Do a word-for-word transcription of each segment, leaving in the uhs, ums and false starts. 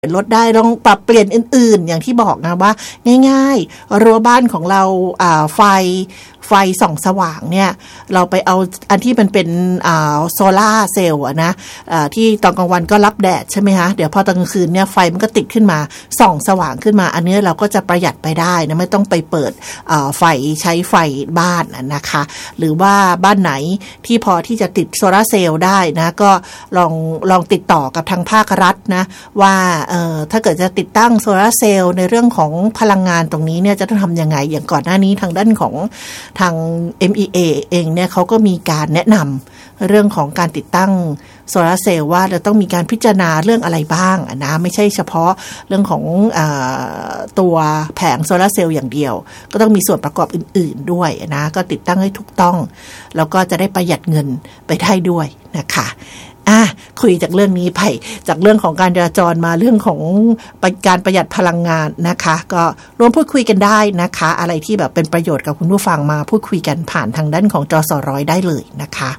ลดได้ลองปรับเปลี่ยนอื่นๆอย่างที่บอกนะว่าง่ายๆรั้วบ้านของเราอ่าไฟไฟส่องสว่างเนี่ยเราไปเอาอันที่มันเป็นอ่าโซล่าเซลล์อะนะอ่าที่ตอนกลางวันก็รับแดดใช่ไหมคะเดี๋ยวพอตอนกลางคืนเนี่ยไฟมันก็ติดขึ้นมาส่องสว่างขึ้นมาอันนี้เราก็จะประหยัดไปได้นะไม่ต้องไปเปิดอ่าไฟใช้ไฟบ้านนะคะหรือว่าบ้านไหนที่พอที่จะติดโซล่าเซลล์ได้นะก็ลองลองติดต่อกับทางภาครัฐนะว่าเอ่อถ้าเกิดจะติดตั้งโซล่าเซลล์ในเรื่องของพลังงานตรงนี้เนี่ยจะต้องทำยังไงอย่างก่อนหน้านี้ทางด้านของทาง เอ็ม อี เอ เองเนี่ยเขาก็มีการแนะนำเรื่องของการติดตั้งโซลาร์เซลล์ว่าเราต้องมีการพิจารณาเรื่องอะไรบ้างนะไม่ใช่เฉพาะเรื่องของอ่าตัวแผงโซลาร์เซลล์อย่างเดียวก็ต้องมีส่วนประกอบอื่นๆด้วยนะก็ติดตั้งให้ถูกต้องแล้วก็จะได้ประหยัดเงินไปได้ด้วยนะคะอ่ะคุยจากเรื่องนี้ไปจากเรื่องของการจราจรมาเรื่องของการประหยัดพลังงานนะคะก็ร่วมพูดคุยกันได้นะคะอะไรที่แบบเป็นประโยชน์กับคุณผู้ฟังมาพูดคุยกันผ่านทางด้านของจสร้อยได้เลยนะคะ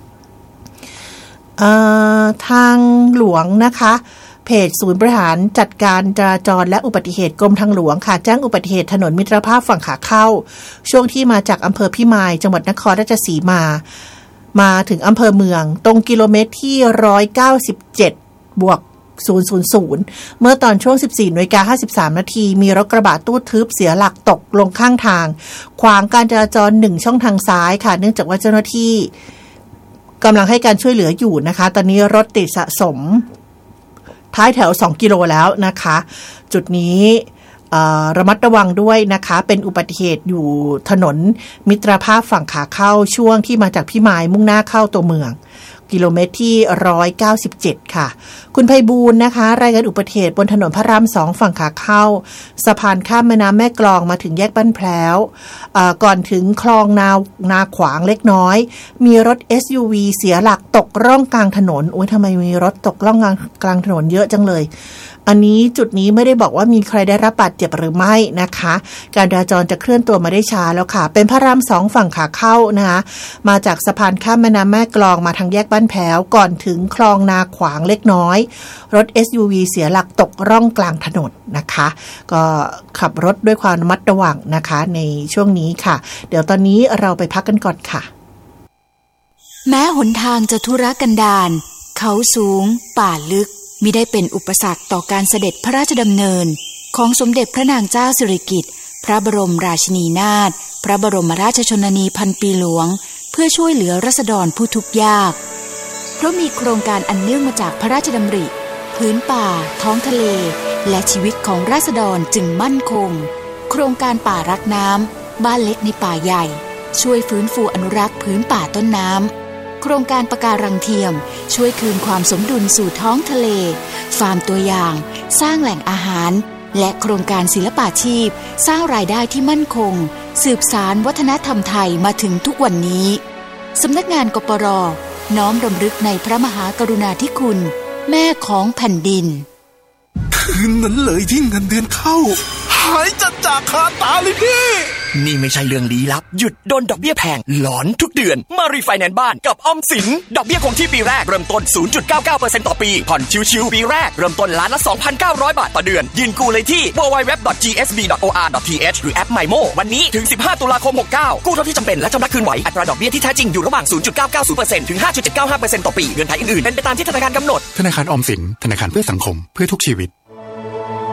เอ่อทางหลวงนะคะเพจศูนย์บริหารจัดการจราจรและอุบัติเหตุกรมทางหลวงค่ะแจ้งอุบัติเหตุถนนมิตรภาพฝั่งขาเข้าช่วงที่มาจากอำเภอพิมายจังหวัดนครราชสีมามาถึงอำเภอเมืองตรงกิโลเมตรที่หนึ่งร้อยเก้าสิบเจ็ดบวกศูนย์ ศูนย์ ศูนย์เมื่อตอนช่วง สิบสี่นาฬิกาห้าสิบสาม นาทีมีรถกระบะตู้ทึบเสียหลักตกลงข้างทางขวางการจราจรหนึ่งช่องทางซ้ายค่ะเนื่องจากว่าเจ้าหน้าที่กำลังให้การช่วยเหลืออยู่นะคะตอนนี้รถติดสะสมท้ายแถวสองกิโลแล้วนะคะจุดนี้ระมัดระวังด้วยนะคะเป็นอุบัติเหตุอยู่ถนนมิตรภาพฝั่งขาเข้าช่วงที่มาจากพิมายมุ่งหน้าเข้าตัวเมืองกิโลเมตรที่หนึ่งร้อยเก้าสิบเจ็ดค่ะคุณไพบูลย์นะคะรายงานอุบัติเหตุบนถนนพระรามสองฝั่งขาเข้าสะพานข้ามแม่น้ำแม่กลองมาถึงแยกบ้านแพร้วก่อนถึงคลองนานาขวางเล็กน้อยมีรถ เอส ยู วี เสียหลักตกร่องกลางถนนโอ้ยทำไมมีรถตกร่องกลางถนนเยอะจังเลยอันนี้จุดนี้ไม่ได้บอกว่ามีใครได้รับบาดเจ็บหรือไม่นะคะการจราจรจะเคลื่อนตัวมาได้ช้าแล้วค่ะเป็นพระรามสองฝั่งขาเข้านะคะมาจากสะพานข้ามแม่น้ำแม่กลองมาทางแยกบ้านแพ้วก่อนถึงคลองนาขวางเล็กน้อยรถ เอส ยู วี เสียหลักตกร่องกลางถนนนะคะก็ขับรถด้วยความระมัดระวังนะคะในช่วงนี้ค่ะเดี๋ยวตอนนี้เราไปพักกันก่อนค่ะแม้หนทางจะทุรกันดารเขาสูงป่าลึกมิได้เป็นอุปสรรคต่อการเสด็จพระราชดำเนินของสมเด็จพระนางเจ้าสิริกิติ์พระบรมราชินีนาถพระบรมราชชนนีพันปีหลวงเพื่อช่วยเหลือราษฎรผู้ทุกข์ยากเพราะมีโครงการอันเนื่องมาจากพระราชดำริพื้นป่าท้องทะเลและชีวิตของราษฎรจึงมั่นคงโครงการป่ารักน้ำบ้านเล็กในป่าใหญ่ช่วยฟื้นฟูอนุรักษ์พื้นป่าต้นน้ำโครงการปะการังเทียมช่วยคืนความสมดุลสู่ท้องทะเลฟาร์มตัวอย่างสร้างแหล่งอาหารและโครงการศิลปาชีพสร้างรายได้ที่มั่นคงสืบสานวัฒนธรรมไทยมาถึงทุกวันนี้สำนักงานกปร.น้อมรำลึกในพระมหากรุณาธิคุณแม่ของแผ่นดินคืนนั้นเลยที่เงินเดือนเข้าหายจัดจากคาตาเลยพี่นี่ไม่ใช่เรื่องลี้ลับหยุดโดนดอกเบี้ยแพงหลอนทุกเดือนมารีไฟแนนซ์บ้านกับออมสินดอกเบี้ยคงที่ปีแรกเริ่มต้น ศูนย์จุดเก้าเก้าเปอร์เซ็นต์ ต่อปีผ่อนชิวๆปีแรกเริ่มต้นล้านละ สองพันเก้าร้อย บาทต่อเดือนยื่นกู้เลยที่ ดับเบิลยู ดับเบิลยู ดับเบิลยู ดอท จี เอส บี ดอท โอ อาร์ ดอท ที เอช หรือแอป MyMo วันนี้ถึงสิบห้าตุลาคมหกสิบเก้ากู้เท่าที่จำเป็นและชำระคืนไหวอัตราดอกเบี้ยที่แท้จริงอยู่ระหว่าง ศูนย์จุดเก้าเก้าศูนย์เปอร์เซ็นต์ ถึง ห้าจุดเจ็ดเก้าห้าเปอร์เซ็นต์ ต่อปีเงื่อนไขอื่นๆเป็นไปตามที่ธนาคารกำหนดธนาคารออมสินธนาคารเพื่อสังคมเพื่อทุกชีวิต